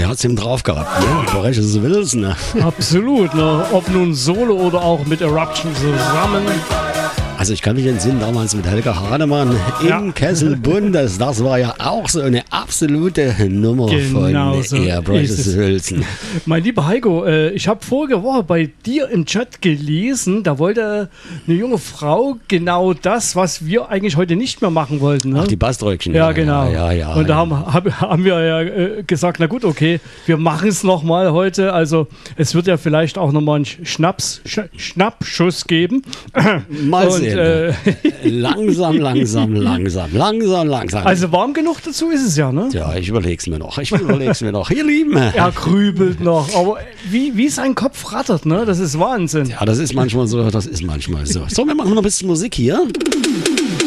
Der hat es ihm drauf gehabt, ne? Boris Wilson. Ne? Absolut, ne? Ob nun solo oder auch mit Eruption zusammen. Also ich kann mich entsinnen, damals mit Helga Hahnemann in Kesselbundes, das war ja auch so eine absolute Nummer Genau von so Boris Wilson. Mein lieber Heiko, ich habe vorige Woche bei dir im Chat gelesen, da wollte eine junge Frau genau das, was wir eigentlich heute nicht mehr machen wollten. Ne? Ach, die Bassdröckchen. Ja, genau. Ja, und da haben wir ja gesagt, na gut, okay, wir machen es nochmal heute. Also es wird ja vielleicht auch nochmal einen Schnappschuss geben. Mal sehen. Langsam. Also warm genug dazu ist es ja, ne? Ja, ich überleg's mir noch. Ihr Lieben. Er grübelt noch. Aber wie sein Kopf rattert, ne? Das ist Wahnsinn. Ja, das ist manchmal so. So, wir machen noch ein bisschen Musik hier.